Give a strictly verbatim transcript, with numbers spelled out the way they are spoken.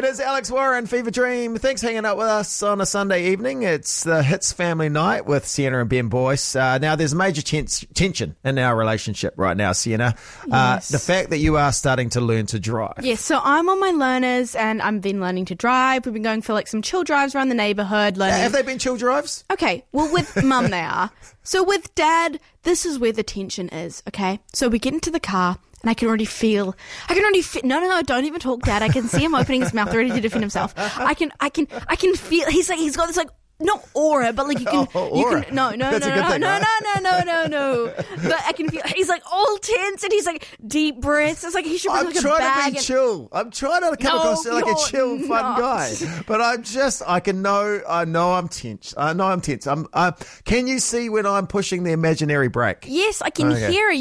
It is Alex Warren, Fever Dream. Thanks for hanging out with us on a Sunday evening. It's the Hits family night with Sienna and Ben Boyce. Uh, now, there's major tens- tension in our relationship right now, Sienna. Uh, Yes. the fact that you are starting to learn to drive. Yes, so I'm on my learners and I've been learning to drive. We've been going for like some chill drives around the neighbourhood. Learning. Have they been chill drives? Okay, well, with mum they are. So with dad, this is where the tension is, okay? So we get into the car and I can already feel, I can already feel, no, no, no, don't even talk, Dad. I can see him opening his mouth ready to defend himself. I can, I can, I can feel, he's like, he's got this like, not aura, but like you can, Oh, you aura. can, no, no, That's no, a good no, thing, no, right? no, no, no, no, no. But I can feel, he's like all tense and he's like deep breaths. It's like he should bring I'm like a trying bag. to be and, chill. I'm trying to come No, across like a you're chill, fun not. guy. But I'm just, I can know, I know I'm tense. I know I'm tense. I'm, uh, can you see when I'm pushing the imaginary brake? Yes, I can Okay. hear